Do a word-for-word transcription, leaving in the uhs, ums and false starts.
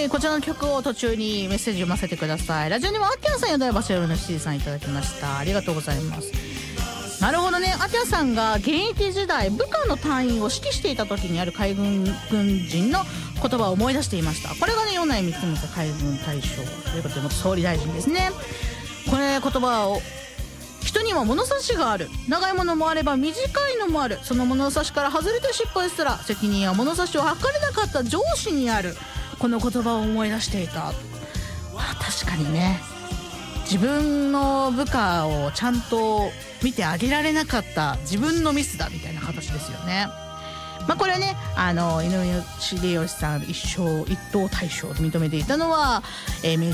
ー、こちらの曲を途中にメッセージ読ませてください。ラジオにはあきらさんやだいばし夜のしちじさんいただきました。ありがとうございます。なるほどね。あきらさんが現役時代部下の隊員を指揮していた時にある海軍軍人の言葉を思い出していました。これがね米内光政海軍大将ということで元総理大臣ですね。これ言葉を、人には物差しがある、長いものもあれば短いのもある、その物差しから外れて失敗したら責任は物差しを測れなかった上司にある。この言葉を思い出していた。あ、確かにね、自分の部下をちゃんと見てあげられなかった自分のミスだみたいな形ですよね。まあこれはね、あの井上秀吉さん一生一等大将と認めていたのは、えー